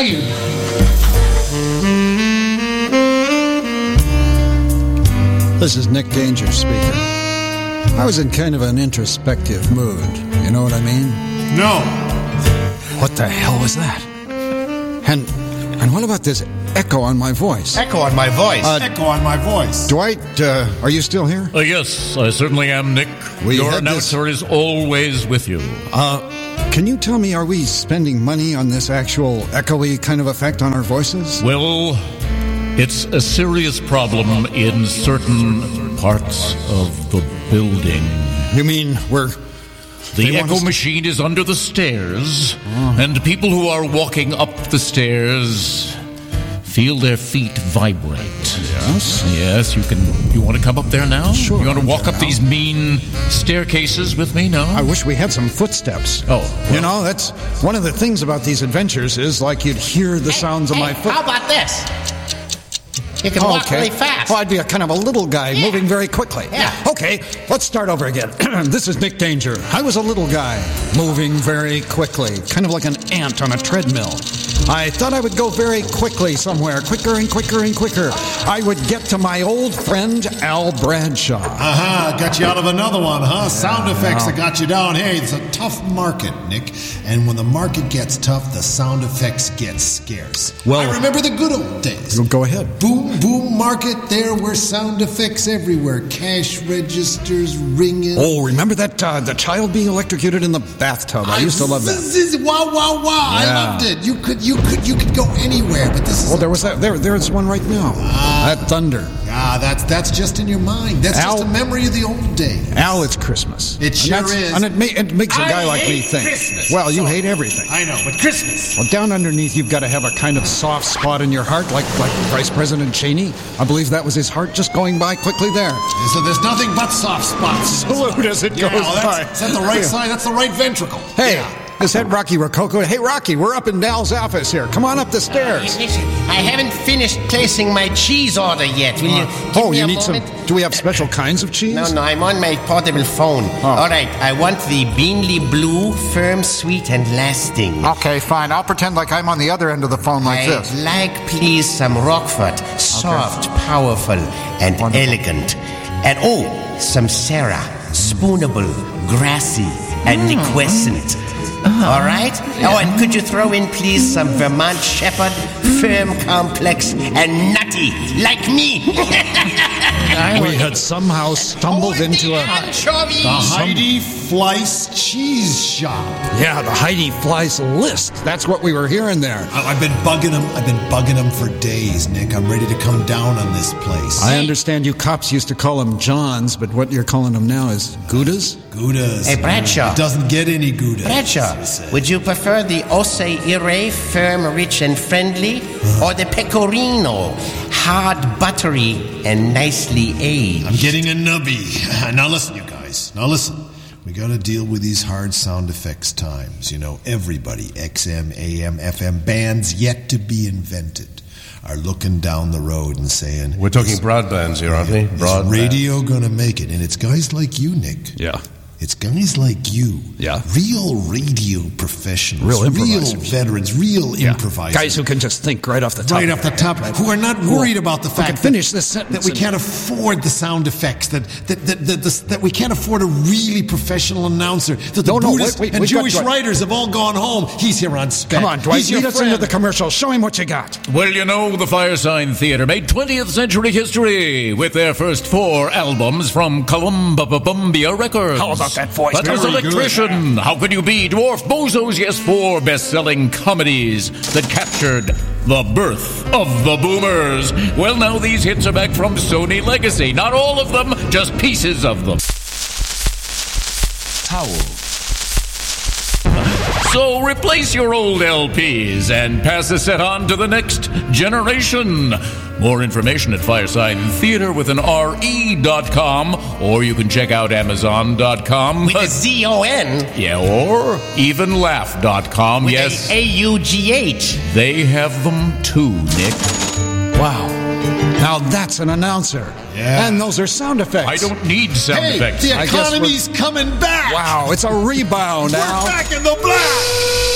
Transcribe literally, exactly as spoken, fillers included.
tired. This is Nick Danger speaking. I was in kind of an introspective mood. You know what I mean? No. What the hell was that? And and what about this echo on my voice? Echo on my voice. Uh, echo on my voice. Dwight, uh, are you still here? Uh, yes, I certainly am, Nick. We Your had announcer is always with you. Uh, can you tell me, are we spending money on this actual echoey kind of effect on our voices? Well, it's a serious problem in certain parts of the building. You mean we're... The They want echo us to- machine is under the stairs, and people who are walking up the stairs feel their feet vibrate. Yes? Yes, you can. You want to come up there now? Sure. You want to walk up Now. these mean staircases with me now? I wish we had some footsteps. Oh, well. You know, that's one of the things about these adventures is like you'd hear the sounds of Hey, my foot. how about this? You can walk really fast. Well, I'd be a kind of a little guy Yeah. moving very quickly. Yeah. Okay, let's start over again. This is Nick Danger. I was a little guy moving very quickly, kind of like an ant on a treadmill. I thought I would go very quickly somewhere, quicker and quicker and quicker. I would get to my old friend Al Bradshaw. Aha, got you out of another one, huh? Sound effects that got you down. Hey, it's a tough market, Nick. And when the market gets tough, the sound effects get scarce. Well- I remember the good old days. Go ahead. Boom, boom market, there were sound effects everywhere. Cash registers ringing. Oh, remember that uh, the child being electrocuted in the bathtub? I used to love that. Zzz, Wow, wow, wow! I Yeah. loved it. You could, you could, you could go anywhere, but this is. Well, there was that. There, there's one right now. that thunder. Ah, that's that's just in your mind. That's Al- just a memory of the old days. Al, it's Christmas. It And sure that's- is. And it, ma- it makes a I guy like me hate think. Christmas. Well, you hate everything. I know, but Christmas. Well, down underneath, you've got to have a kind of soft spot in your heart, like like Vice President Cheney. I believe that was his heart just going by quickly there. So there's nothing but soft spots. Salute as it Yeah, goes well, by. that's, is that the right side? That's the right ventricle. Hey, Yeah. is that Rocky Rococo? Hey, Rocky, we're up in Dal's office here. Come on up the stairs. Listen, I haven't finished placing my cheese order yet. Will you give Oh, me you a need moment? some. Do we have special kinds of cheese? No, no, I'm on my portable phone. Oh. All right, I want the Beanly Blue, firm, sweet, and lasting. Okay, fine. I'll pretend like I'm on the other end of the phone like I'd this. like, please, some Roquefort. Soft, powerful, and Wonderful. elegant. And, oh, some Sarah. Spoonable, grassy, and Mm. liquescent. All right? Oh, and could you throw in, please, some Vermont Shepherd, firm, complex, and nutty, like me? We had somehow stumbled Oh, into the a. anchovies. The Heidi Fleiss Cheese Shop. Yeah, the Heidi Fleiss list. That's what we were hearing there. I- I've been bugging them. I've been bugging them for days, Nick. I'm ready to come down on this place. I understand you cops used to call them Johns, but what you're calling them now is Goudas? Goudas. Hey, Bradshaw. It doesn't get any Goudas. Bradshaw, would you prefer the Osei Ire, firm, rich, and friendly, or the Pecorino, hard, buttery, and nicely aged? I'm getting a nubby. Now listen, you guys. Now listen. We gotta deal with these hard sound effects times. You know, everybody, X M, A M, F M, bands yet to be invented, are looking down the road and saying, We're talking "Is- broadbands here, aren't we? Is Broadband. radio gonna make it?" And it's guys like you, Nick. Yeah. It's guys like you. Yeah. Real radio professionals. Real improvisers. Real veterans. Real improvisers. Guys who can just think right off the top. Right off the top, who are not worried about the Who can fact finish that, this sentence that we and- can't afford the sound effects, that that that, that, that, that we can't afford a really professional announcer, that the No, no, Buddhists wait, wait, and we've got Jewish Dwight. writers have all gone home. He's here on spec. Come on, Dwight, He's your lead us friend. into the commercial. Show him what you got. Well, you know, the Firesign Theater made twentieth century history with their first four albums from Columbia Records. How about that voice? Butler's Very Electrician, How Could You Be? Dwarf Bozos, yes, four best-selling comedies that captured the birth of the boomers. Well, now these hits are back from Sony Legacy. Not all of them, just pieces of them. Towel. So replace your old L Ps and pass the set on to the next generation. More information at Firesign Theater with an R E dot com, or you can check out Amazon dot com. With a Z O N. Yeah, or even laugh dot com. With Yes, a A U G H. they have them too, Nick. Wow. Now that's an announcer. Yeah. And those are sound effects. I don't need sound Hey, effects. the I guess we're- economy's coming back. Wow, it's a rebound We're now. back in the black.